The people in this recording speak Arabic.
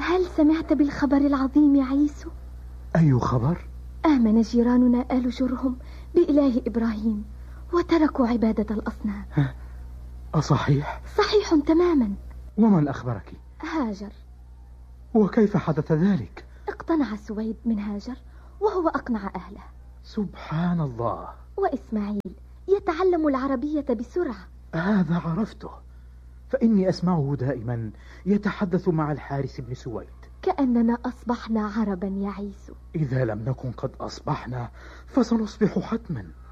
هل سمعت بالخبر العظيم يا عيسو؟ أي خبر؟ آمن جيراننا آل جرهم بإله إبراهيم وتركوا عبادة الأصنام. أصحيح؟ صحيح تماما. ومن أخبرك؟ هاجر. وكيف حدث ذلك؟ اقتنع سويد من هاجر وهو أقنع أهله. سبحان الله. وإسماعيل يتعلم العربية بسرعة. هذا عرفته، فإني أسمعه دائما يتحدث مع الحارس بن سويد. كأننا أصبحنا عربا يا عيسو. إذا لم نكن قد أصبحنا فسنصبح حتما.